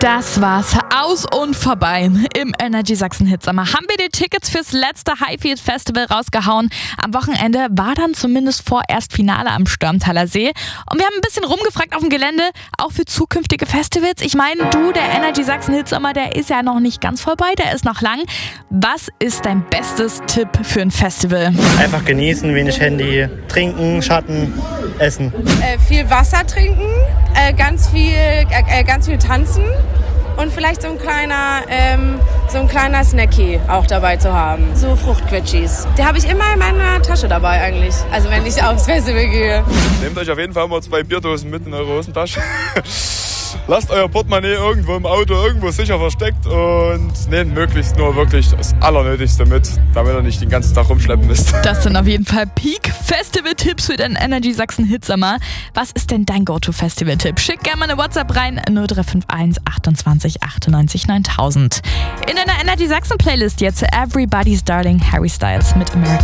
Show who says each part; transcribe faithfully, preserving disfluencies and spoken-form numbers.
Speaker 1: Das war's. Aus und vorbei. Im Energy Sachsen Hitsommer haben wir die Tickets fürs letzte Highfield Festival rausgehauen. Am Wochenende war dann zumindest vorerst Finale am Störmthaler See. Und wir haben ein bisschen rumgefragt auf dem Gelände, auch für zukünftige Festivals. Ich meine, du, der Energy Sachsen Hitsommer, der ist ja noch nicht ganz vorbei, der ist noch lang. Was ist dein bestes Tipp für ein Festival?
Speaker 2: Einfach genießen, wenig Handy, trinken, Schatten, essen.
Speaker 3: Äh, viel Wasser trinken, äh, ganz viel, äh, ganz viel tanzen. Und vielleicht so ein kleiner, ähm, so ein kleiner Snacky auch dabei zu haben. So Fruchtquetschis. Die habe ich immer in meiner Tasche dabei eigentlich. Also wenn ich aufs Festival gehe.
Speaker 4: Nehmt euch auf jeden Fall mal zwei Bierdosen mit in eure Hosentasche. Lasst euer Portemonnaie irgendwo im Auto irgendwo sicher versteckt und nehmt möglichst nur wirklich das Allernötigste mit, damit ihr nicht den ganzen Tag rumschleppen müsst.
Speaker 1: Das sind auf jeden Fall Peak-Festival-Tipps für den Energy Sachsen Hitsommer. Was ist denn dein Go-To-Festival-Tipp? Schick gerne mal eine WhatsApp rein, null drei fünf eins achtundzwanzig achtundneunzig neuntausend. In einer Energy Sachsen Playlist jetzt Everybody's Darling Harry Styles mit American